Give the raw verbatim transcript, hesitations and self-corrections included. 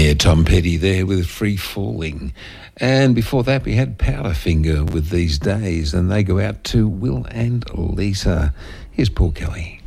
Yeah, Tom Petty there with Free Falling. And before that, we had Powderfinger with These Days, and they go out to Will and Lisa. Here's Paul Kelly.